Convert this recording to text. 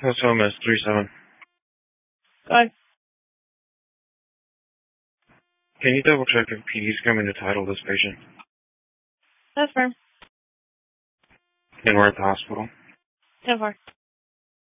House home is 37. Go ahead. Can you double check if PD's coming to title this patient? That's fair. And we're at the hospital. 10-4.